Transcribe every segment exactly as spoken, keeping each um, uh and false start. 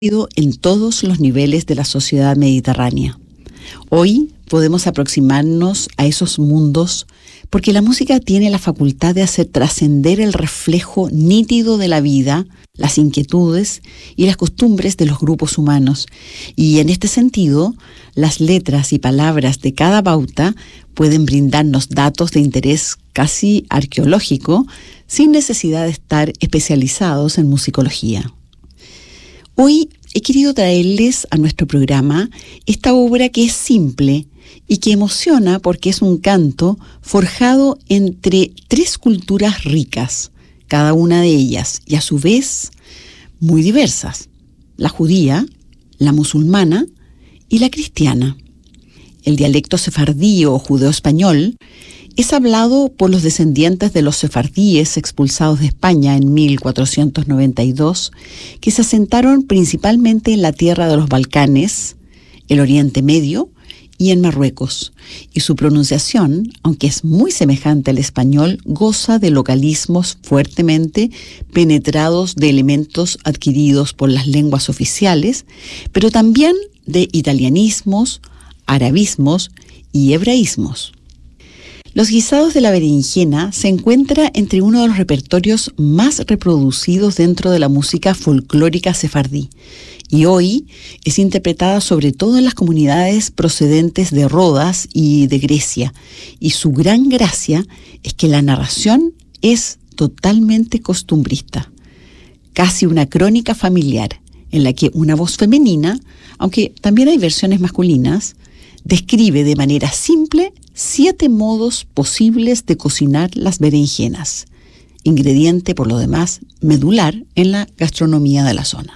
en todos los niveles de la sociedad mediterránea. Hoy podemos aproximarnos a esos mundos porque la música tiene la facultad de hacer trascender el reflejo nítido de la vida, las inquietudes y las costumbres de los grupos humanos. Y en este sentido, las letras y palabras de cada bauta pueden brindarnos datos de interés casi arqueológico sin necesidad de estar especializados en musicología. Hoy he querido traerles a nuestro programa esta obra que es simple y que emociona porque es un canto forjado entre tres culturas ricas, cada una de ellas, y a su vez muy diversas: la judía, la musulmana y la cristiana. El dialecto sefardí o judeo-español es hablado por los descendientes de los sefardíes expulsados de España en mil cuatrocientos noventa y dos, que se asentaron principalmente en la tierra de los Balcanes, el Oriente Medio y en Marruecos, y su pronunciación, aunque es muy semejante al español, goza de localismos fuertemente penetrados de elementos adquiridos por las lenguas oficiales, pero también de italianismos, arabismos y hebraísmos. Los guisados de la berenjena se encuentra entre uno de los repertorios más reproducidos dentro de la música folclórica sefardí, y hoy es interpretada sobre todo en las comunidades procedentes de Rodas y de Grecia, y su gran gracia es que la narración es totalmente costumbrista, casi una crónica familiar, en la que una voz femenina, aunque también hay versiones masculinas, describe de manera simple siete modos posibles de cocinar las berenjenas, ingrediente por lo demás medular en la gastronomía de la zona.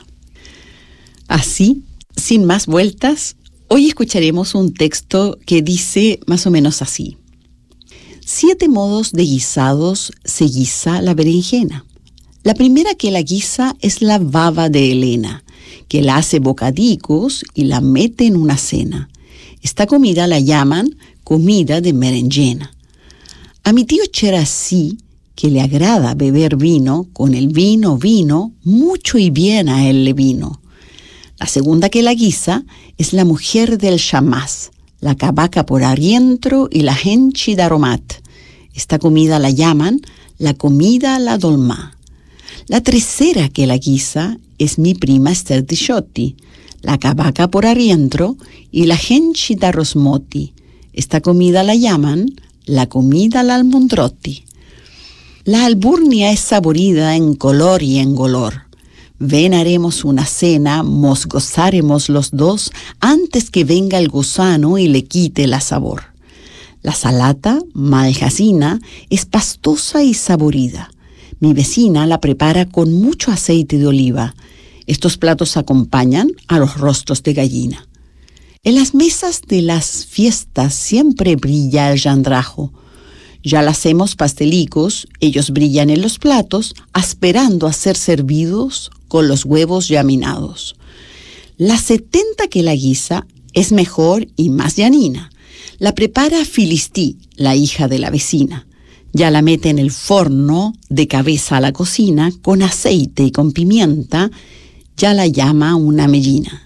Así, sin más vueltas, hoy escucharemos un texto que dice más o menos así: siete modos de guisados se guisa la berenjena. La primera que la guisa es la baba de Helena, que la hace bocadicos y la mete en una cena. Esta comida la llaman comida de berenjena. A mi tío Cherasí, que le agrada beber vino, con el vino vino, mucho y bien a él le vino. La segunda que la guisa es la mujer del chamás, la cabaca por arrientro y la genchi de aromat. Esta comida la llaman la comida la dolmá. La tercera que la guisa es mi prima Esther Tisciotti, la cabaca por arrientro y la genchi de rosmoti. Esta comida la llaman la comida al almondrotti. La alburnia es saborida en color y en golor. Ven, haremos una cena, mos gozaremos los dos, antes que venga el gusano y le quite la sabor. La salata, maljacina, es pastosa y saborida. Mi vecina la prepara con mucho aceite de oliva. Estos platos acompañan a los rostros de gallina. En las mesas de las fiestas siempre brilla el yandrajo. Ya la hacemos pastelicos, ellos brillan en los platos, esperando a ser servidos con los huevos ya minados. La setenta que la guisa es mejor y más llanina. La prepara Filistí, la hija de la vecina. Ya la mete en el forno, de cabeza a la cocina, con aceite y con pimienta, ya la llama una mellina.